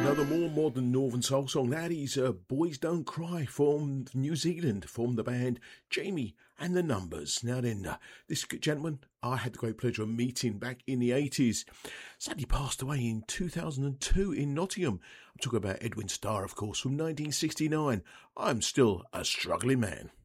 another more modern Northern Soul song. That is Boys Don't Cry from New Zealand, from the band Jamie and the Numbers. Now then, this gentleman I had the great pleasure of meeting back in the 80s. Sadly passed away in 2002 in Nottingham. I'm talking about Edwin Starr, of course, from 1969. I'm still a struggling man.